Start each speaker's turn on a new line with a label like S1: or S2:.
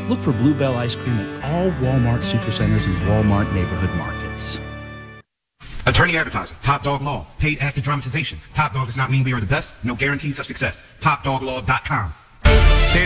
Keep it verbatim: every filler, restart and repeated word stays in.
S1: Look for Bluebell Ice Cream at all Walmart Supercenters and Walmart Neighborhood Markets.
S2: Attorney advertising. Top Dog Law. Paid actor dramatization. Top Dog does not mean we are the best. No guarantees of success. top dog law dot com.